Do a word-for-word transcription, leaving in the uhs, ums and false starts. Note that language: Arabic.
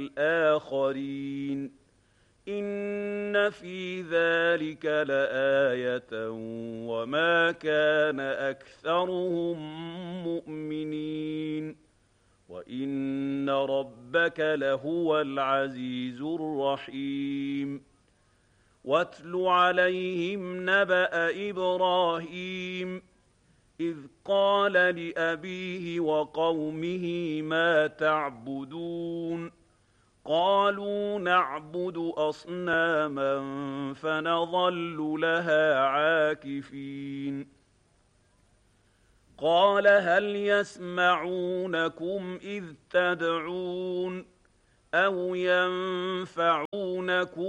الآخرين إن في ذلك لآية وما كان أكثرهم مؤمنين وإن ربك لهو العزيز الرحيم واتل عليهم نبأ إبراهيم إذ قال لأبيه وقومه ما تعبدون قالوا نعبد أصناما فنظل لها عاكفين قال هل يسمعونكم إذ تدعون أو ينفعونكم